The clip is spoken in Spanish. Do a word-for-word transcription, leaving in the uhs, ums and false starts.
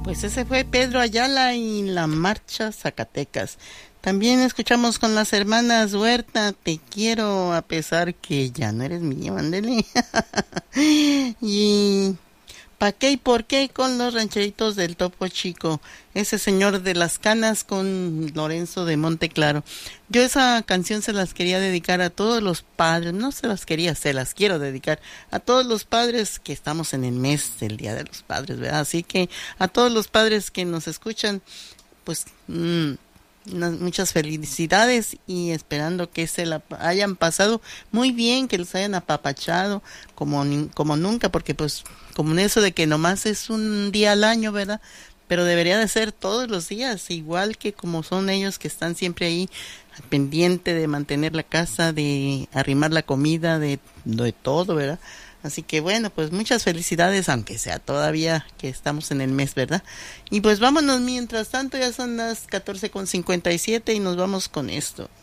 Pues ese fue Pedro Ayala y la Marcha Zacatecas. También escuchamos con las hermanas Huerta, Te quiero a pesar que ya no eres mío, ándele. Y ¿pa' qué y por qué? Con los rancheritos del Topo Chico. Ese señor de las canas con Lorenzo de Monteclaro. Yo esa canción se las quería dedicar a todos los padres. No se las quería, se las quiero dedicar a todos los padres que estamos en el mes del Día de los Padres, ¿verdad? Así que a todos los padres que nos escuchan, pues mmm, muchas felicidades y esperando que se la hayan pasado muy bien, que los hayan apapachado como, como nunca, porque pues como en eso de que nomás es un día al año, ¿verdad? Pero debería de ser todos los días, igual que como son ellos que están siempre ahí pendiente de mantener la casa, de arrimar la comida, de, de todo, ¿verdad? Así que bueno, pues muchas felicidades, aunque sea todavía que estamos en el mes, ¿verdad? Y pues vámonos, mientras tanto ya son las catorce con cincuenta y siete y nos vamos con esto.